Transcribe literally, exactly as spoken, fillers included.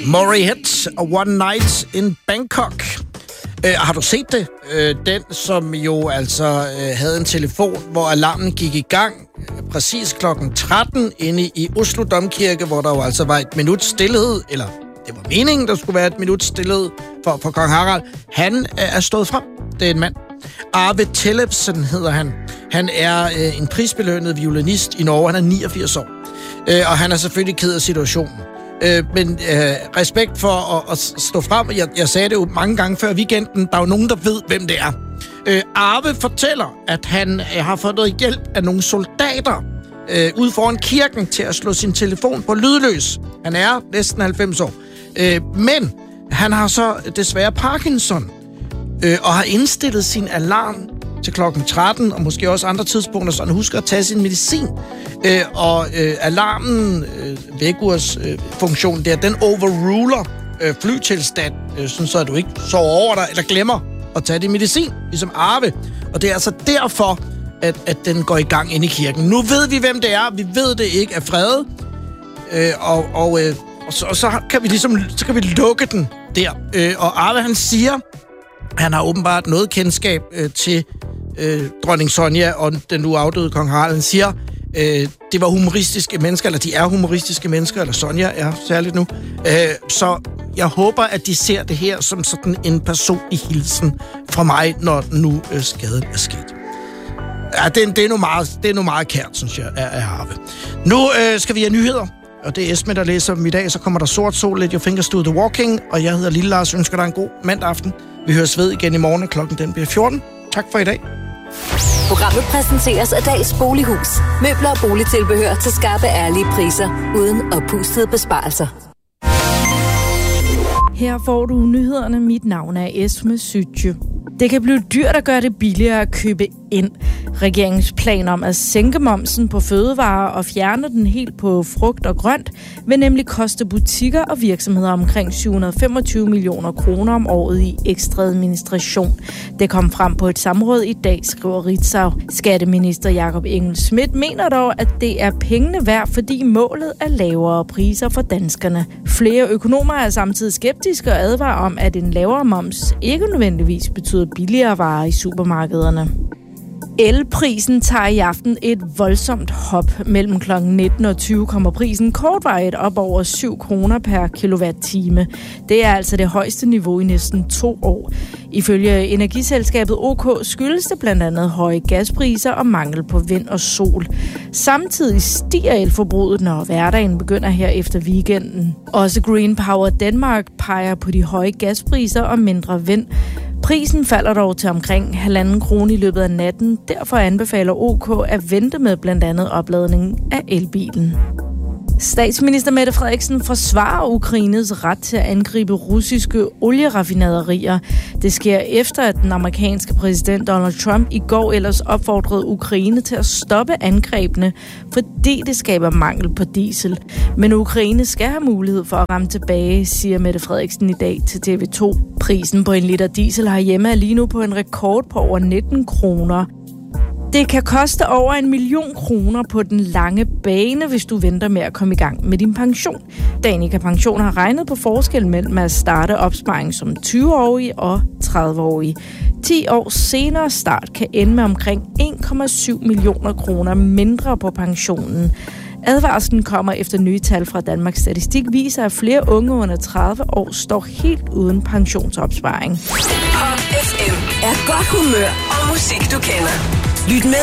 Motorhead og One Night in Bangkok. Uh, har du set det? Uh, den, som jo altså uh, havde en telefon, hvor alarmen gik i gang uh, præcis klokken tretten inde i Oslo Domkirke, hvor der jo altså var et minut stillhed, eller det var meningen, der skulle være et minut stillhed for, for kong Harald. Han uh, er stået frem. Det er en mand. Arve Tellefsen hedder han. Han er uh, en prisbelønnet violinist i Norge. Han er niogfirs år. Uh, og han er selvfølgelig ked af situationen. Øh, men øh, respekt for at, at stå frem. Jeg, jeg sagde det jo mange gange før weekenden. Der er jo nogen, der ved, hvem det er. Øh, Arve fortæller, at han øh, har fået noget hjælp af nogle soldater øh, ude foran kirken til at slå sin telefon på lydløs. Han er næsten halvfems år. Øh, men han har så desværre Parkinson øh, og har indstillet sin alarm til klokken tretten, og måske også andre tidspunkter, så han husker at tage sin medicin. Øh, og øh, alarmen, øh, vækkeurs øh, funktion der, den overruler øh, flytilstand, øh, sådan så at du ikke sover over dig, eller glemmer at tage din medicin, ligesom Arve. Og det er altså derfor, at, at den går i gang inde i kirken. Nu ved vi, hvem det er. Vi ved det ikke er Frede. Øh, og, og, øh, og, så, og så kan vi ligesom så kan vi lukke den der. Øh, og Arve, han siger, han har åbenbart noget kendskab øh, til øh, dronning Sonja og den nu afdøde kong Harald. Han siger, øh, det var humoristiske mennesker, eller de er humoristiske mennesker, eller Sonja er særligt nu. Øh, så jeg håber, at de ser det her som sådan en personlig hilsen fra mig, når nu øh, skaden er sket. Ja, det, det er nu meget, det er nu meget kært, synes jeg, af, af Arve. Nu øh, skal vi have nyheder, og det er Esme, der læser dem i dag. Så kommer der Sort Sol, Let Your Fingers Do The Walking, og jeg hedder Lille Lars. Ønsker dig en god mandag aften. Vi høres ved igen i morgen, og klokken den bliver fjorten. Tak for i dag. Programmet præsenteres af Dags Bolighus. Møbler og boligtilbehør til skarpe, ærlige priser, uden oppustede besparelser. Her får du nyhederne. Mit navn er Esme Sytje. Det kan blive dyrt at gøre det billigere at købe ind. Regeringens plan om at sænke momsen på fødevarer og fjerne den helt på frugt og grønt vil nemlig koste butikker og virksomheder omkring syv hundrede og femogtyve millioner kroner om året i ekstra administration. Det kom frem på et samråd i dag, skriver Ritzau. Skatteminister Jakob Engel-Schmidt mener dog, at det er pengene værd, fordi målet er lavere priser for danskerne. Flere økonomer er samtidig skeptiske og advarer om, at en lavere moms ikke nødvendigvis betyder billigere varer i supermarkederne. Elprisen tager i aften et voldsomt hop. Mellem klokken nitten og tyve kommer prisen kortvarigt op over syv kroner per kilowatt-time. Det er altså det højeste niveau i næsten to år. Ifølge energiselskabet O K skyldes det blandt andet høje gaspriser og mangel på vind og sol. Samtidig stiger elforbruget, når hverdagen begynder her efter weekenden. Også Green Power Denmark peger på de høje gaspriser og mindre vind. Prisen falder dog til omkring halvanden krone i løbet af natten. Derfor anbefaler O K at vente med blandt andet opladningen af elbilen. Statsminister Mette Frederiksen forsvarer Ukraines ret til at angribe russiske olieraffinaderier. Det sker efter, at den amerikanske præsident Donald Trump i går ellers opfordrede Ukraine til at stoppe angrebene, fordi det skaber mangel på diesel. Men Ukraine skal have mulighed for at ramme tilbage, siger Mette Frederiksen i dag til T V to. Prisen på en liter diesel herhjemme er lige nu på en rekord på over nitten kroner. Det kan koste over en million kroner på den lange bane, hvis du venter med at komme i gang med din pension. Danica Pension har regnet på forskellen mellem at starte opsparing som tyve-årig og tredive-årig. ti år senere start kan ende med omkring en komma syv millioner kroner mindre på pensionen. Advarslen kommer efter nye tal fra Danmarks Statistik viser, at flere unge under tredive år står helt uden pensionsopsparing. Pop F M er godt humør og musik, du kender. Lyt med